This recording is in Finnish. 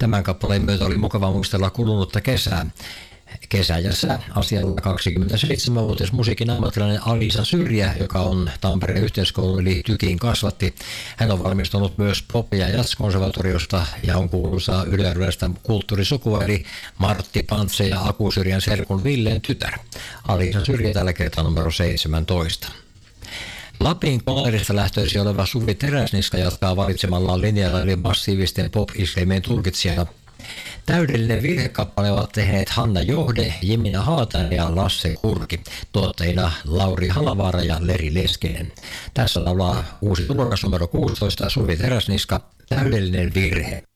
Tämän kappaleen myötä oli mukava muistella kulunutta kesää. Kesä ja sää asialla 27-vuotias musiikin ammattilainen Alisa Syrjä, joka on Tampereen yhteiskoulu eli Tykin kasvatti. Hän on valmistunut myös pop- ja jazz-konservatoriosta ja on kuuluisa Ylöjärveläistä kulttuurisukua eli Martti Pantse ja Aku Syrjän serkun Villen tytär. Alisa Syrjä tällä kertaa numero 17. Lapin Kolarista lähtöisin oleva Suvi Teräsniska jatkaa valitsemallaan linjalla eli massiivisten pop-iskelmien tulkitsijana. Täydellinen virhekappale ovat tehneet Hanna Johde, Jemina Haatainen ja Lasse Kurki. Tuottajina Lauri Halavaara ja Leri Leskinen. Tässä laulaa uusi tulokas numero 16 Suvi Teräsniska, Täydellinen virhe.